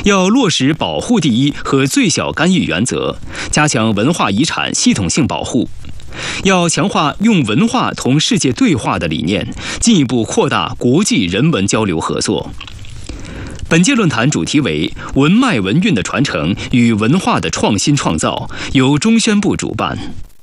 要落实保护第一和最小干预原则，加强文化遗产系统性保护。要强化用文化同世界对话的理念，进一步扩大国际人文交流合作。本届论坛主题为“文脉文韵的传承与文化的创新创造”，由中宣部主办。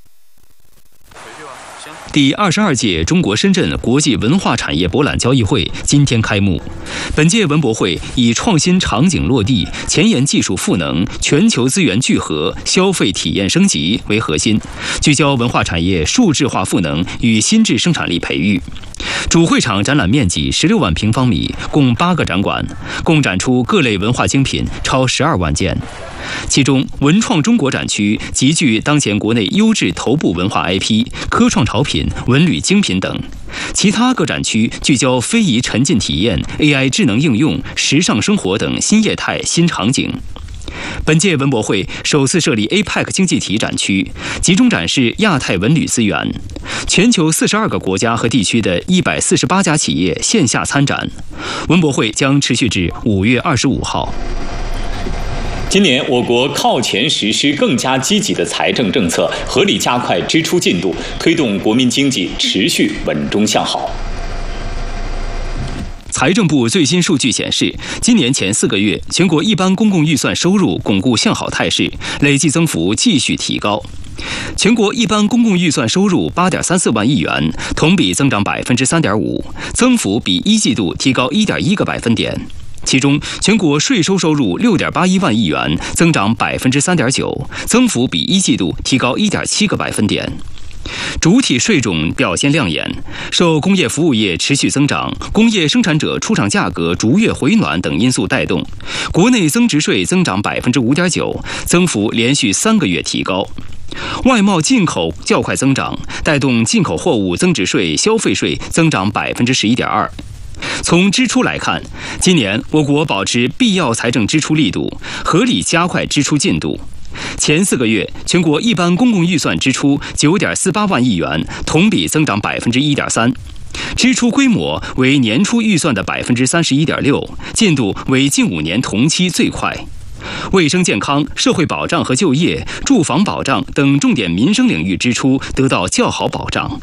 第22届中国深圳国际文化产业博览交易会今天开幕。本届文博会以创新场景落地、前沿技术赋能、全球资源聚合、消费体验升级为核心，聚焦文化产业数质化赋能与新质生产力培育。主会场展览面积16万平方米，共8个展馆，共展出各类文化精品超12万件。其中，文创中国展区集聚当前国内优质头部文化 IP、科创潮品、文旅精品等；其他各展区聚焦非遗沉浸体验、AI 智能应用、时尚生活等新业态新场景。本届文博会首次设立 APEC 经济体展区，集中展示亚太文旅资源。全球42个国家和地区的148家企业线下参展。文博会将持续至5月25号。 今年我国靠前实施更加积极的财政政策，合理加快支出进度，推动国民经济持续稳中向好。 财政部最新数据显示，今年前4个月，全国一般公共预算收入巩固向好态势，累计增幅继续提高。全国一般公共预算收入8.34万亿元，同比增长3.5%，增幅比一季度提高1.1个百分点。其中，全国税收收入6.81万亿元，增长3.9%，增幅比一季度提高1.7个百分点。主体税种表现亮眼，受工业服务业持续增长、工业生产者出厂价格逐月回暖等因素带动，国内增值税增长5.9%，增幅连续3个月提高。外贸进口较快增长，带动进口货物增值税、消费税增长11.2%。从支出来看，今年我国保持必要财政支出力度，合理加快支出进度。前4个月，全国一般公共预算支出9.48万亿元，同比增长1.3%，支出规模为年初预算的31.6%，进度为近5年同期最快。卫生健康、社会保障和就业、住房保障等重点民生领域支出得到较好保障。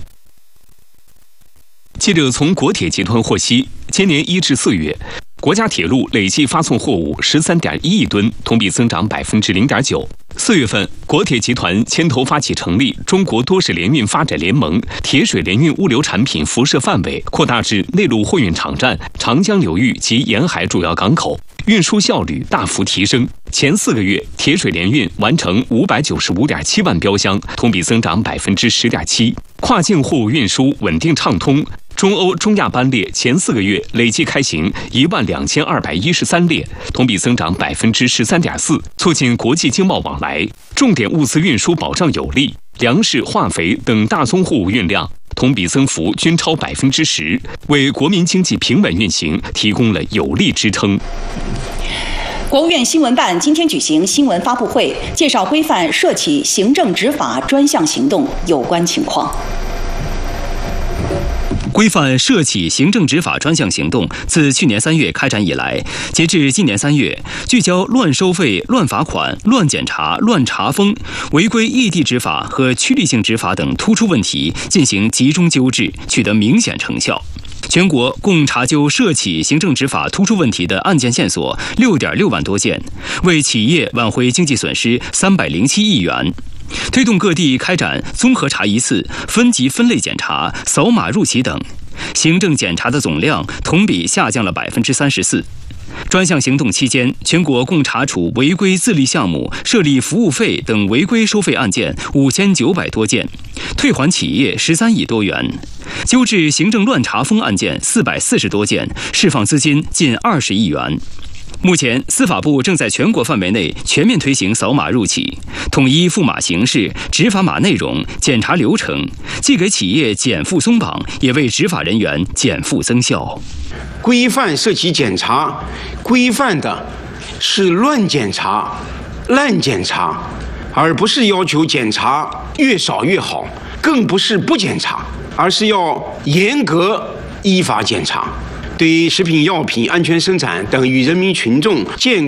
记者从国铁集团获悉，今年1至4月，国家铁路累计发送货物13.1亿吨，同比增长0.9%。4月份，国铁集团牵头发起成立中国多式联运发展联盟，铁水联运物流产品辐射范围扩大至内陆货运场站、长江流域及沿海主要港口，运输效率大幅提升。前4个月，铁水联运完成595.7万标箱，同比增长10.7%。跨境货物运输稳定畅通。中欧、中亚班列前4个月累计开行12213列，同比增长13.4%，促进国际经贸往来。重点物资运输保障有力，粮食、化肥等大宗货物运量同比增幅均超10%，为国民经济平稳运行提供了有力支撑。 国务院新闻办今天举行新闻发布会，介绍规范涉企行政执法专项行动有关情况。 规范涉企行政执法专项行动自去年3月开展以来，截至今年3月，聚焦乱收费、乱罚款、乱检查、乱查封、违规异地执法和趋利性执法等突出问题进行集中纠治，取得明显成效。全国共查究涉企行政执法突出问题的案件线索6.6万多件，为企业挽回经济损失307亿元。推动各地开展综合查一次、分级分类检查、扫码入企等，行政检查的总量同比下降了34%。专项行动期间，全国共查处违规自立项目、设立服务费等违规收费案件5900多件，退还企业13亿多元，纠治行政乱查封案件440多件，释放资金近20亿元。目前，司法部正在全国范围内全面推行扫码入企，统一付码形式、执法码内容、检查流程，既给企业减负松绑，也为执法人员减负增效。 规范涉企检查，规范的是乱检查、滥检查，而不是要求检查越少越好，更不是不检查，而是要严格依法检查。对食品药品安全生产等与人民群众健